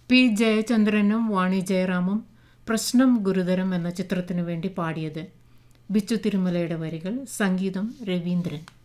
P ജയചന്ദ്രനും വാണി ജയറാമും പ്രശ്നം ഗുരുതരം എന്ന ചിത്രത്തിനു വേണ്ടി പാടിയത്. ബിച്ചു തിരുമലയുടെ വരികൾ, സംഗീതം രവീന്ദ്രൻ.